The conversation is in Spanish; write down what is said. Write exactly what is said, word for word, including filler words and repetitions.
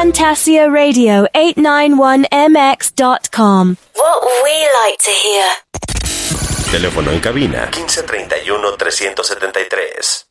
Fantasia Radio eight ninety-one M X dot com. What we like to hear. Teléfono en cabina quince treinta y uno trescientos setenta y tres.